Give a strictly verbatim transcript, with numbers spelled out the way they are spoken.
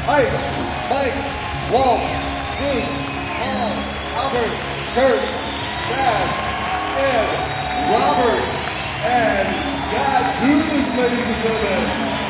Ike, Mike, Walt, Bruce, Paul, Albert, Kurt, Dad, Ed, Robert, and Scott Dugas, ladies and gentlemen.